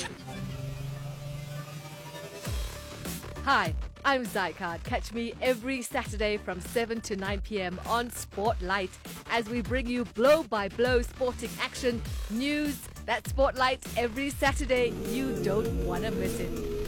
Hi, I'm Zycard. Catch me every Saturday from 7 to 9 p.m. on Spotlight as we bring you blow-by-blow sporting action, news. That Spotlight every Saturday. You don't want to miss it.